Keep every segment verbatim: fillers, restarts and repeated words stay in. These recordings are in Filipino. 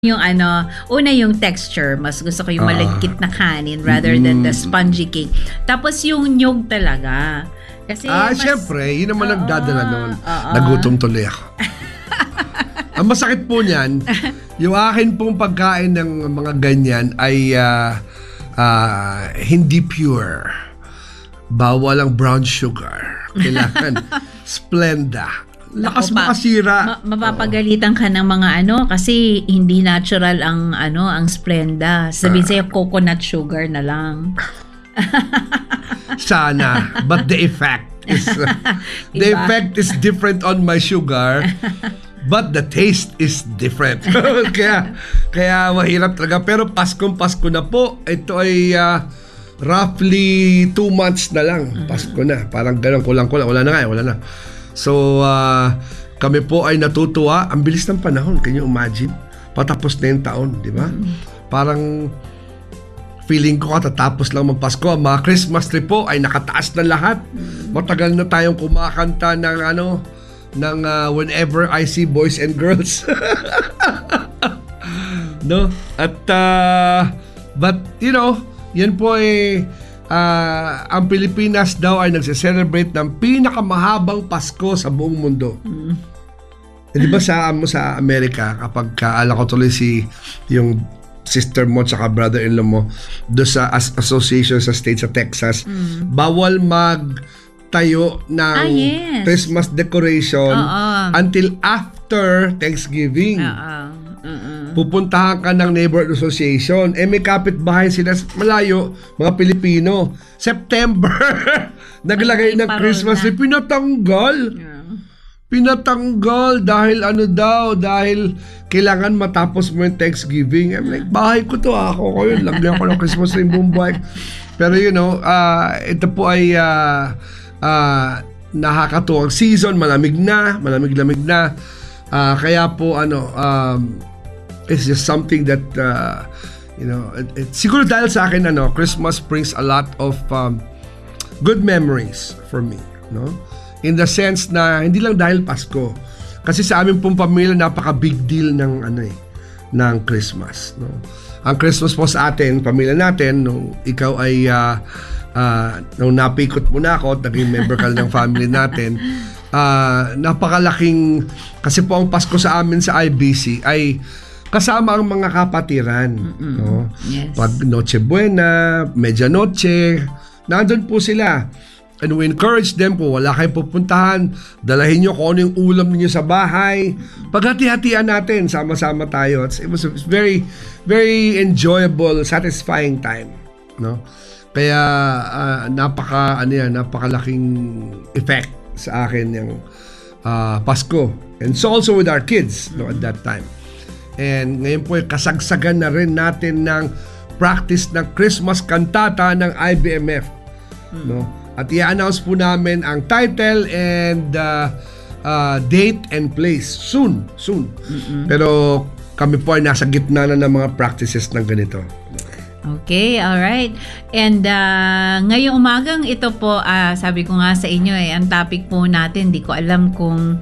Yung ano, una yung texture, mas gusto ko yung Ah. malagkit na kanin rather than the spongy cake. Tapos yung nyug talaga. Kasi Ah, mas, syempre, yun naman ang Oo, dadala nun. oo. Nagutom tuloy ako. Ang masakit po niyan, yung akin pong pagkain ng mga ganyan ay ah, ah, hindi pure. Bawal ang brown sugar. Kailangan Splenda. Lakas Ako pa, makasira. Ma- mapapagalitan ka ng mga ano kasi hindi natural ang ano ang Splenda. Sabihin sa'yo coconut sugar na lang. Sana. But the effect is the Iba. effect is different on my sugar. But the taste is different. kaya kaya mahirap talaga. Pero Paskong Pasko na po. Ito ay ah, roughly two months na lang. Pasko na. Parang ganun kulang-kulang. Wala na nga. Wala na. So, ah, kami po ay natutuwa. Ang bilis ng panahon. Can you imagine? Patapos na yung taon. Di ba? Parang feeling ko katatapos lang magpasko. Ang mga Christmas tree po ay nakataas na lahat. Matagal na tayong kumakanta ng ano, ng ah, Whenever I See Boys and Girls. No? At uh, but you know, yan po ay uh, ang Pilipinas daw ay nagse-celebrate ng pinakamahabang Pasko sa buong mundo. Mm. Eh, di ba sa mo sa Amerika kapag kaala ko tuloy si yung sister mo at brother-in-law mo do sa as- association sa state sa Texas, mm. bawal mag tayo ng Ah, yes. Christmas decoration Oo. until after Thanksgiving. Oo. Oo. Pupuntahan ka ng neighborhood association. Eh, may kapitbahay sila sa malayo, mga Pilipino. September, naglagay May ng parol Christmas na. tree. Pinatanggal. Yeah. Pinatanggal dahil ano daw, dahil kailangan matapos mo yung Thanksgiving. I'm like, bahay ko to, ako ko yun. Lagyan ko ng Christmas tree buong buhay. Pero you know, uh, ito po ay uh, uh, nakakatuwang season. Malamig na, malamig-lamig na. Uh, kaya po, ano, um, it's just something that, uh, you know, it, it, siguro dahil sa akin, ano, Christmas brings a lot of um, good memories for me, no? In the sense na hindi lang dahil Pasko. Kasi sa amin pong pamilya napaka big deal ng ano eh, ng Christmas, no? Ang Christmas po sa atin, pamilya natin, nung ikaw ay uh, uh, nung napikot mo na ako at naging member ka ng family natin, uh, napakalaking, kasi po ang Pasko sa amin sa I B C ay kasama ang mga kapatiran, no? Yes. Pag Noche Buena, Medianoche, nandun po sila. And we encourage them, kung wala kayong pupuntahan, dalahin nyo kung ano yung ulam ninyo sa bahay. Paghati-hatian natin, sama-sama tayo. It's, it was a very, very enjoyable, satisfying time, no? Kaya uh, napaka, ano yan, napakalaking effect sa akin yung uh, Pasko. And so also with our kids, no, at that time. And ngayon po, kasagsagan na rin natin ng practice ng Christmas kantata ng I B M F, no? At i-announce po namin ang title and uh, uh, date and place soon, soon. Mm-mm. Pero kami po ay nasa gitna na ng mga practices ng ganito. Okay, all right. And uh, ngayong umagang ito po, uh, sabi ko nga sa inyo eh, ang topic po natin, di ko alam kung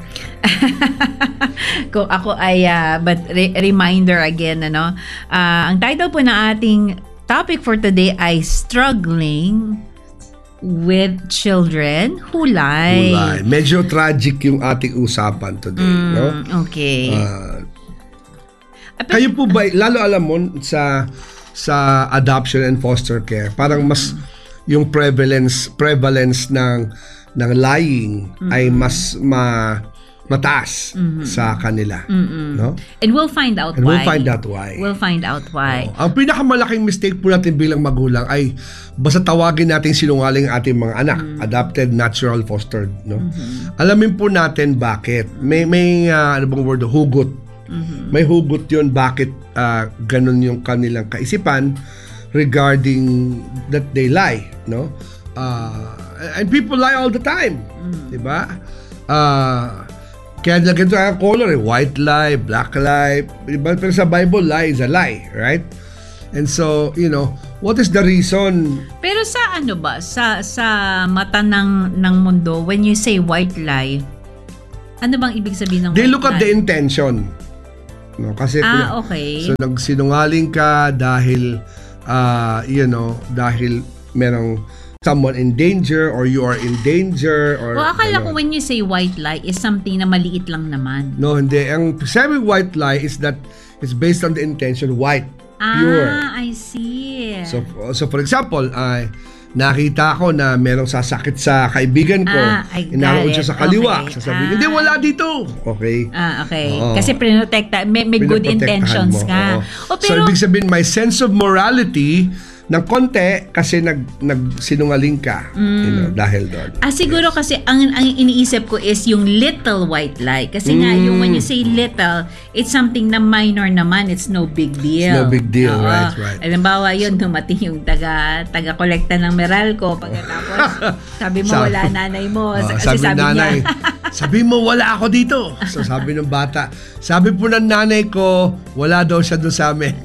kung ako ay, uh, but re- reminder again, ano, uh, ang title po ng ating topic for today ay Struggling with Children Who Lie. Ulay. Medyo tragic yung ating usapan today, Mm, no? okay. Uh, kayo po ba, lalo alam mo sa sa adoption and foster care, parang mas yung prevalence prevalence ng ng lying mm-hmm. ay mas ma mataas mm-hmm. sa kanila, mm-hmm. no? And we'll find out and why. We'll find out why. We'll find out why. Oh, ang pinakamalaking mistake po natin bilang magulang ay basta tawagin natin sinungaling ating mga anak, mm-hmm. adopted, natural, fostered, no? Mm-hmm. Alamin po natin bakit. May may uh, ano bang word, hugot. Mm-hmm. May hugot 'yon bakit uh, ganun yung kanilang kaisipan regarding that they lie, no? Uh, and people lie all the time, mm-hmm. 'di ba? Uh, kaya nilagyan ito ang color eh, white lie, black lie, diba? Pero sa Bible, lie is a lie, right? And so, you know, what is the reason? Pero sa ano ba, sa sa mata ng ng mundo, when you say white lie, ano bang ibig sabihin ng They white look at lie? the intention. No? Kasi, Ah, okay. so nagsinungaling ka dahil, uh, you know, dahil merong someone in danger or you are in danger or O akala ano. ko when you say white lie is something na maliit lang naman. No, hindi. Ang sabing white lie is that it's based on the intention white, pure. Ah, I see. So, so for example, ay nakita ko na merong sasakit sa kaibigan ko. Ah, I got Inaroon it. siya sa kaliwa. Okay. Sasabihin, Ah. hindi, wala dito. Okay. Ah, okay. Oo. Kasi prinotekta, may, may good Pinaprotektahan intentions mo. ka. Oo. O So, pero, ibig sabihin, my sense of morality ng konti kasi nag, nagsinungaling ka. You know, dahil doon. ah, siguro kasi ang, ang iniisip ko is yung little white lie. Kasi nga, Mm. yung when you say little, it's something na minor naman. It's no big deal. It's no big deal, Oo. right, right. Halimbawa yun, dumating yung taga, taga-kolekta ng Meralco. Pagkatapos, sabi mo, Sabi- wala nanay mo. Oh, Kasi sabi, sabi nanay, niya, sabi mo wala ako dito. So sabi ng bata, sabi po ng nanay ko, wala daw siya doon sa amin.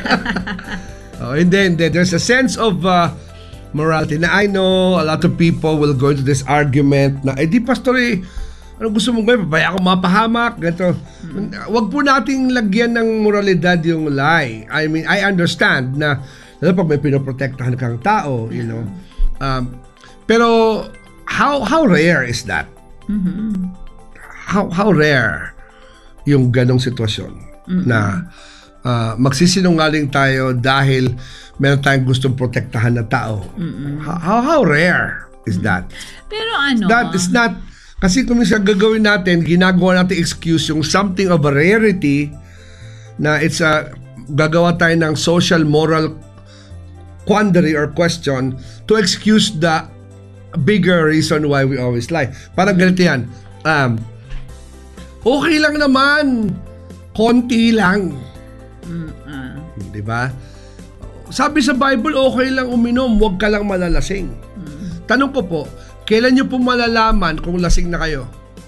Oh, and then there's a sense of uh, morality na I know a lot of people will go into this argument na, eh di pastor eh, ano gusto mong gawin? Papaya ako mapahamak. Ganito. Wag po nating lagyan ng moralidad yung lie. I mean, I understand na lalo pag may pinoprotektahan kang tao, you know. Um, pero how how rare is that? Mhm. How how rare yung ganong sitwasyon na uh, magsisinungaling tayo dahil meron tayong gustong protektahan na tao. How, how how rare is that? Pero ano, That is not, kasi kung minsan gagawin natin, ginagawa natin excuse yung something of a rarity na it's a, gagawa tayo ng social moral quandary or question to excuse the bigger reason why we always lie. Parang ganito yan, um, okay lang naman, konti lang. mm, ah, Di ba? Sabi sa Bible, okay lang uminom, huwag ka lang malalasing. Tanong ko po, kailan nyo po malalaman kung lasing na kayo?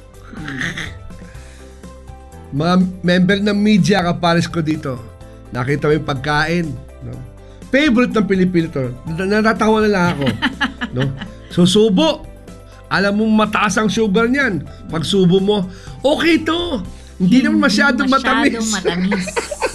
Mga member ng media, kapares ko dito, nakita mo yung pagkain. No? Favorite ng Pilipino to. Natatawa na lang ako. No? Susubo. Alam mo mataas ang sugar niyan. Pag subo mo, okay to. Hindi naman masyadong matamis. Masyadong matamis.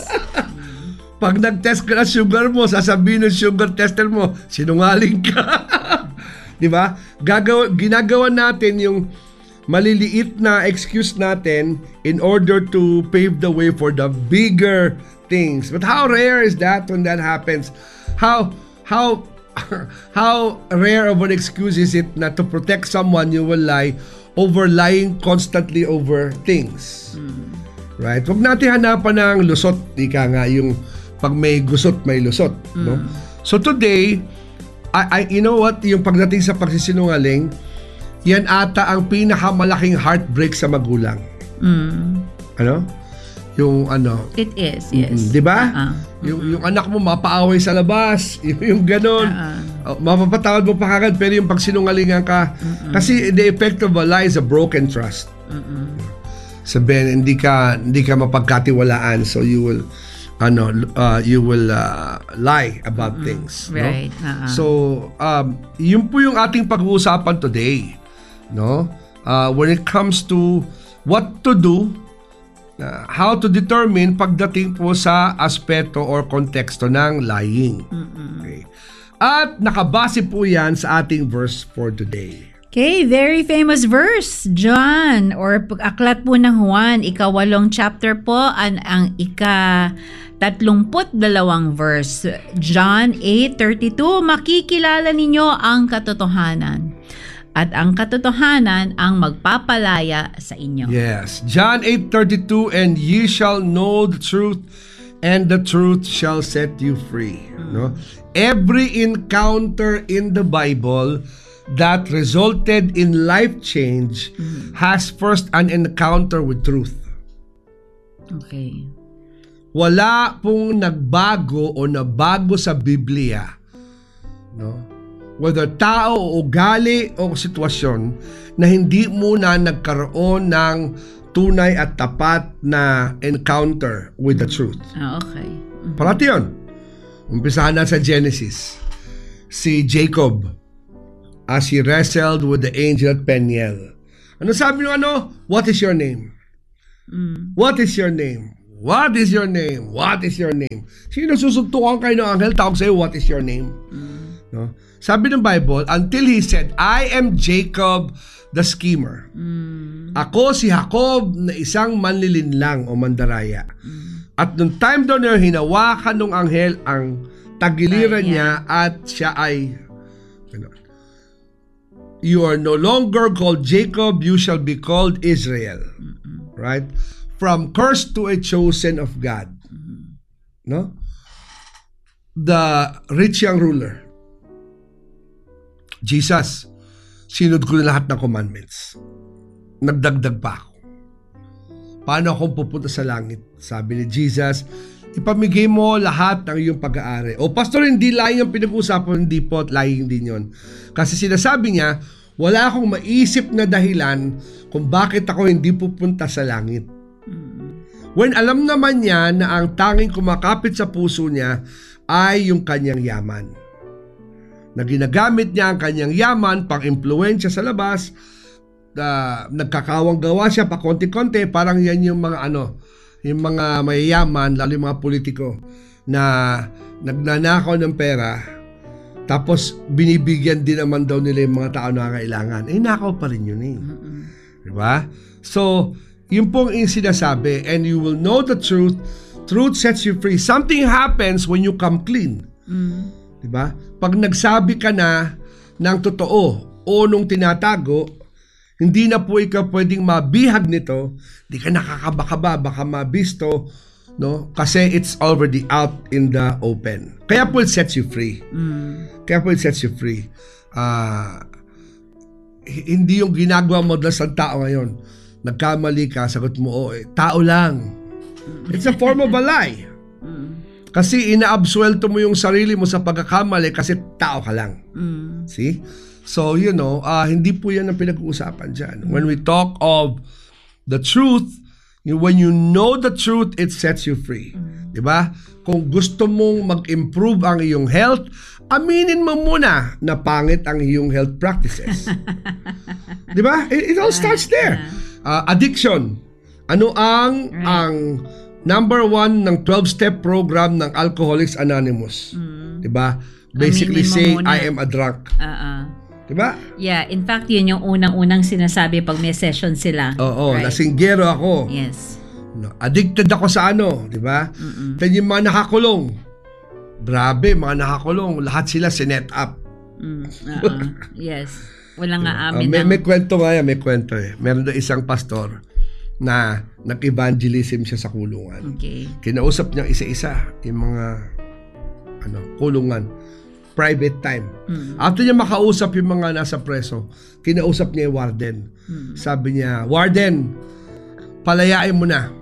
Pag nag-test ka ng sugar mo, sasabihin ng sugar tester mo, sinungaling ka. Di ba? Gagawa, ginagawa natin yung maliliit na excuse natin in order to pave the way for the bigger things. But how rare is that when that happens? How how how rare of an excuse is it na to protect someone you will lie over lying constantly over things? Right? Huwag natin hanapan ng lusot, ika nga yung pag may gusot, may lusot, no? So today, I, I you know what, yung pagdating sa pagsisinungaling, yan ata ang pinakamalaking heartbreak sa magulang. Mm. Ano? Yung ano, It is, yes. mm, 'di ba? Ah, Yung yung anak mo mapaaway sa labas, yung, yung ganon. ah. Oh, mapapatawad mo pa kagad, pero yung pagsinungalingan ka, kasi the effect of a lie is a broken trust. Sabihin, hindi ka hindi ka mapagkatiwalaan, so you will ano uh, you will uh, lie about things, no? Right. ah, ah. So, um, yun po yung ating pag-uusapan today, no? Uh, when it comes to what to do, uh, how to determine pagdating po sa aspeto or konteksto ng lying. Okay. At nakabase po yan sa ating verse for today. Okay, very famous verse, John, or aklat po ng Juan, ikawalong chapter po, ang, ang ika tatlumput dalawang verse. John eight thirty-two, makikilala ninyo ang katotohanan, at ang katotohanan ang magpapalaya sa inyo. Yes. John eight thirty-two, and ye shall know the truth, and the truth shall set you free. No? Every encounter in the Bible that resulted in life change has first an encounter with truth. Okay. Wala pong nagbago o nabago sa Biblia, no? Whether tao o ugali o sitwasyon, na hindi muna nagkaroon ng tunay at tapat na encounter with the truth. Ah, okay. Parati yun. Umpisahan na sa Genesis. Si Jacob, as he wrestled with the angel at Peniel. Ano sabi nyo ano? What is your name? Mm. What is your name? What is your name? What is your name? Sino susuntukan kayo ng anghel? Tawag sa'yo, what is your name? Mm. No? Sabi ng Bible, until he said, I am Jacob the schemer. Mm. Ako si Jacob na isang manlilinlang o mandaraya. Mm. At nung time doon na hinawakan ng anghel ang tagiliran uh, yeah. niya at siya ay ano, you are no longer called Jacob, you shall be called Israel. Mm-mm. Right? From cursed to a chosen of God. Mm-hmm. No? The rich young ruler. Jesus, sinunod ko na lahat ng commandments. Nagdagdag pa ako. Paano akong pupunta sa langit? Sabi ni Jesus, ipamigay mo lahat ng iyong pag-aari. O pastor, hindi lying ang pinag-uusapan, hindi po, lying din yon. Kasi sinasabi niya, wala akong maisip na dahilan kung bakit ako hindi pupunta sa langit. When alam naman niya na ang tanging kumakapit sa puso niya ay yung kanyang yaman. Na ginagamit niya ang kanyang yaman pang impluwensya sa labas, uh, nagkakawang gawa siya pa konti-konti, parang yan yung mga ano, yung mga mayayaman, lalo yung mga politiko na nagnanakaw ng pera, tapos binibigyan din naman daw nila yung mga tao na kailangan. Eh, nakaw pa rin yun eh. Diba? So, yun pong yung sinasabi, and you will know the truth, truth sets you free. Something happens when you come clean. Mm. Diba? Pag nagsabi ka na ng totoo o nung tinatago, hindi na po ikaw pwedeng mabihag nito, di ka nakakabakaba, baka mabisto, no? Kasi it's already out in the open. Kaya po it sets you free. Mm. Kaya po it sets you free. Uh, hindi yung ginagawa mo dahil sa tao ngayon. Nagkamali ka, sagot mo, oh, eh, tao lang. It's a form of a lie. Kasi inaabsuelto mo yung sarili mo sa pagkakamali kasi tao ka lang. Mm. See? So, you know, uh, hindi po yan ang pinag-uusapan dyan. Mm. When we talk of the truth, when you know the truth, it sets you free. Mm. Diba? Kung gusto mong mag-improve ang iyong health, aminin mo muna na pangit ang iyong health practices. Diba? It, it all starts there. Uh, addiction. Ano ang right. ang number one ng twelve-step program ng Alcoholics Anonymous? Mm. Diba? Basically say, I am a drunk. Uh-uh. Diba? Yeah, in fact, yun yung unang-unang sinasabi pag may session sila. Oo, right. Lasinggero ako. Yes. No, addicted ako sa ano, diba? Then yung mga nakakulong. Grabe, mga nakakulong. Lahat sila sinet up. Mm, uh-uh. Yes. Walang nga amin. Uh, may, may kwento nga yan, may kwento eh. Meron doon isang pastor na nag-evangelism siya sa kulungan. Okay. Kinausap niya isa-isa yung mga ano, kulungan. Private time. Mm. After niya makausap yung mga nasa preso, kinausap niya yung warden. Mm. Sabi niya, Warden, palayain mo na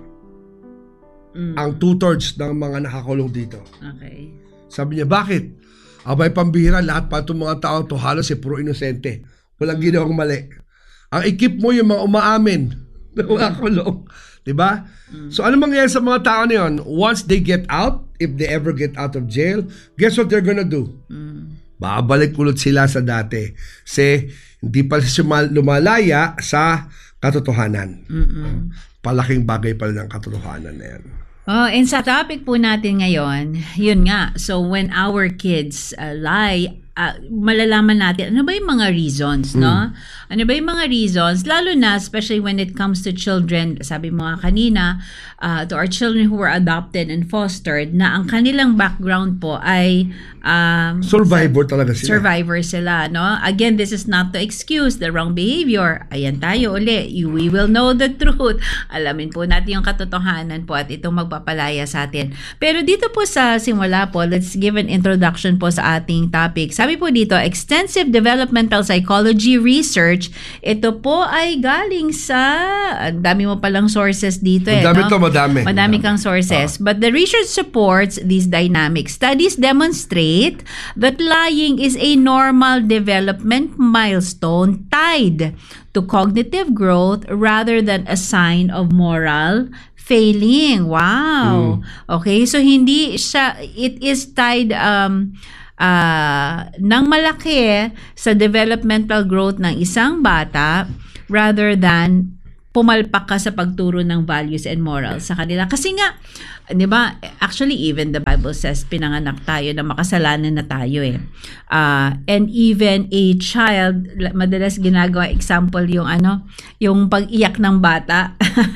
mm. ang two-thirds ng mga nakakulong dito. Okay. Sabi niya, bakit? Abay pambihira, lahat pa itong mga tao to halos eh, puro inosente. Walang ginawang mali. Ang ekip mo yung mga umaamin na nakakulong. Diba? Mm. So, ano mangyayari sa mga tao na yun? Once they get out, if they ever get out of jail, guess what they're gonna do? Mm. Babalik ulit sila sa dati. Kasi, hindi pa sila lumalaya sa katotohanan. Mm-mm. Palaking bagay pala ng katotohanan na yan. Oh, and sa topic po natin ngayon, yun nga. So, when our kids uh, lie, uh, malalaman natin, ano ba yung mga reasons, mm. no? Ano ba yung mga reasons? Lalo na, especially when it comes to children, sabi mo nga kanina, uh, to our children who were adopted and fostered, na ang kanilang background po ay um, survivor talaga sila. Survivor sila, no? Again, this is not to excuse the wrong behavior. Ayan tayo uli. We will know the truth. Alamin po natin yung katotohanan po at itong magpapalaya sa atin. Pero dito po sa simula po, let's give an introduction po sa ating topic. Sabi po dito, extensive developmental psychology research. Ito po ay galing sa, ang dami mo palang sources dito eh. Madami no? to, madami. Madami kang sources. Uh. But the research supports these dynamics. Studies demonstrate that lying is a normal development milestone tied to cognitive growth rather than a sign of moral failing. Wow. Mm. Okay, so hindi siya, it is tied um uh, ng malaki sa developmental growth ng isang bata rather than pumalpak ka sa pagturo ng values and morals sa kanila. Kasi nga, di ba, actually even the Bible says pinanganak tayo na makasalanan na tayo eh. Uh, and even a child, madalas ginagawa example yung ano, yung pag-iyak ng bata.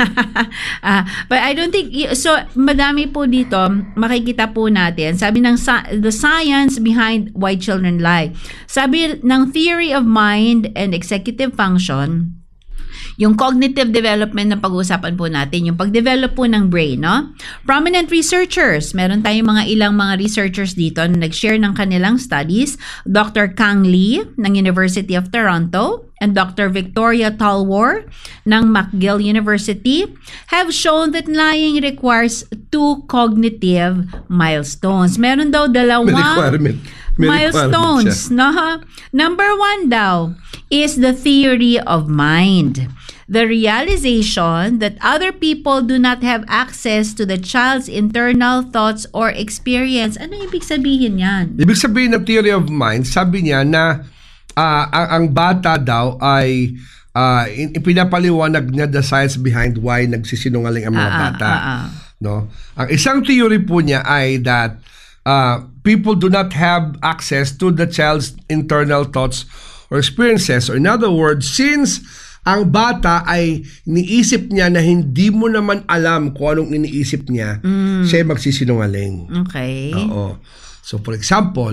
uh, but I don't think, so madami po dito, makikita po natin, sabi ng the science behind why children lie. Sabi ng theory of mind and executive function, yung cognitive development na pag-uusapan po natin, yung pag-develop po ng brain, no? Prominent researchers, meron tayong mga ilang mga researchers dito na nag-share ng kanilang studies. Doctor Kang Lee ng University of Toronto and Doctor Victoria Talwar ng McGill University have shown that lying requires two cognitive milestones. Meron daw dalawang May milestones, no? Number one daw is the theory of mind. The realization that other people do not have access to the child's internal thoughts or experience. Ano ibig sabihin yan? Ibig sabihin ng theory of mind, sabi niya na uh, ang, ang bata daw ay uh, ipinapaliwanag niya the science behind why nagsisinungaling ang mga ah, bata. Ah, ah. No? Ang isang theory po niya ay that uh, people do not have access to the child's internal thoughts or experiences. Or in other words, since ang bata ay iniisip niya na hindi mo naman alam kung anong iniisip niya, mm. siya magsisinungaling. Okay. Oo. So for example,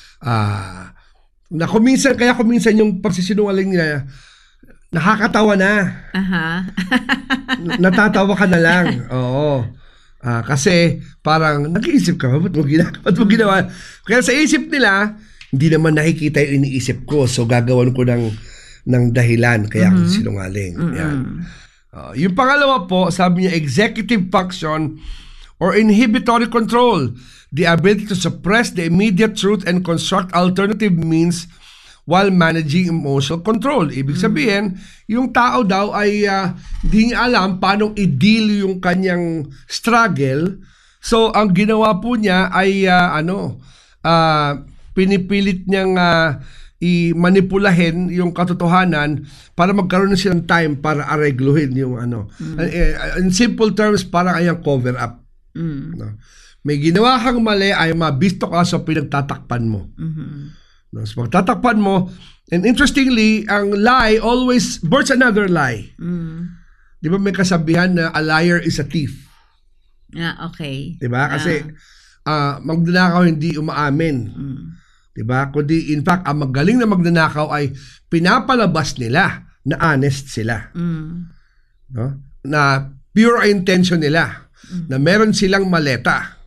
uh, na kuminsan, kaya kuminsan yung pagsisinungaling niya, nakakatawa na. Aha. Natatawa ka na lang. Oo. Uh, kasi parang nag-iisip ka, ba't mo ginawa? Ba't mo ginawa? Kaya sa isip nila, hindi naman nakikita yung iniisip ko. So gagawan ko ng ng dahilan kaya mm-hmm. ako sinungaling. Mm-hmm. Yan. Uh, yung pangalawa po, sabi niya, executive function or inhibitory control. The ability to suppress the immediate truth and construct alternative means while managing emotional control. Ibig sabihin, mm-hmm. yung tao daw ay uh, di niya alam paano i-deal yung kanyang struggle. So, ang ginawa po niya ay uh, ano, uh, pinipilit niyang uh, i-manipulahin yung katotohanan para magkaroon na silang time para aregluhin yung ano. Mm. In simple terms, parang ayang cover up. Mm. No? May ginawa kang mali ay mabisto ka sa pinagtatakpan mo. Mm-hmm. No? So pagtatakpan mo, and interestingly, ang lie always births another lie. Mm. Di ba may kasabihan na a liar is a thief? Yeah, okay. Di ba? Kasi yeah. uh, magnanakaw hindi umaamin. Mm. Diba? Kundi in fact, ang magaling na magnanakaw ay pinapalabas nila na honest sila. Mm. No? Na pure intention nila. Mm. Na meron silang maleta.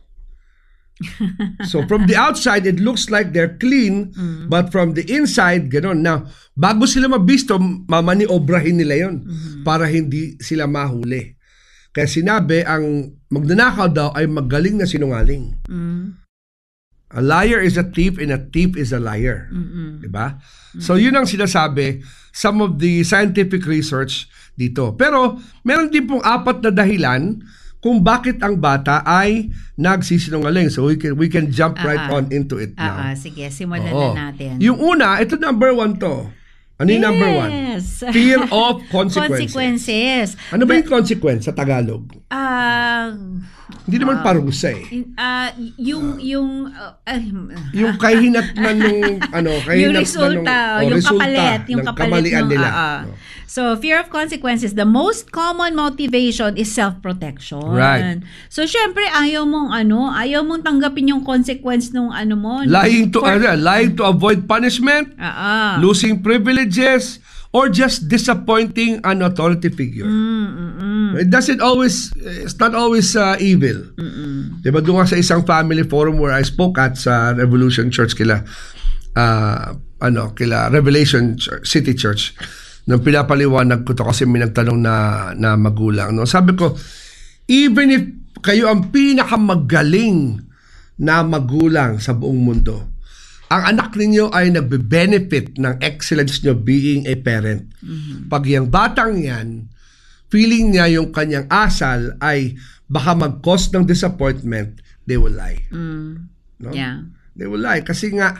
So from the outside, it looks like they're clean, mm. but from the inside, gano'n. Now, bago sila mabisto, mamaniobrahin nila yon mm. para hindi sila mahuli. Kaya sinabi, ang magnanakaw daw ay magaling na sinungaling. Mm. A liar is a thief and a thief is a liar. Mm-mm. Diba? Mm-mm. So yun ang sinasabi some of the scientific research dito. Pero meron din pong apat na dahilan kung bakit ang bata ay nagsisinungaling. So we can we can jump uh-uh. right on into it now. Uh-uh. Sige, simulan Oo. na natin. Yung una, ito number one to. Ano yung yes. number one? Fear of consequences. Consequences. Ano ba yung consequence sa Tagalog? Ah... Uh, Hindi naman uh, parusa eh. Uh, yung, yung, uh, uh, yung kahinatnan nung, ano, kahinatnan yung resulta, nung, oh, yung resulta kapalit, yung ng kapalit kamalian nung, nila. Uh, uh. No. So, fear of consequences, the most common motivation is self-protection. Right. So, syempre, ayaw mong, ano, ayaw mong tanggapin yung consequence nung, ano mo. Lying to, for, uh, lying to avoid punishment, uh, uh. losing privileges, or just disappointing an authority figure. Mm, mm, mm. It doesn't always, it's not always uh, evil. Mm-mm. Diba doon nga sa isang family forum where I spoke at sa Revolution Church kila, uh, ano, kila Revelation Church, City Church, nung pinapaliwanag ko to kasi may nagtanong na, na magulang. No? Sabi ko, even if kayo ang pinakamagaling na magulang sa buong mundo, ang anak ninyo ay nagbe-benefit ng excellence nyo being a parent. Mm-hmm. Pag yung batang yan, feeling niya yung kanyang asal ay baka mag-cause ng disappointment, they will lie. Mm. No? Yeah. They will lie. Kasi nga,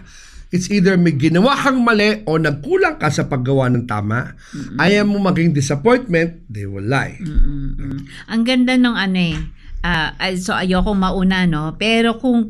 It's either may ginawa kang mali o nagkulang ka sa paggawa ng tama. Mm-mm. Ayaw mo maging disappointment, they will lie. Mm-mm. Ang ganda ng ano eh. Uh, so ayoko mauna, no? Pero kung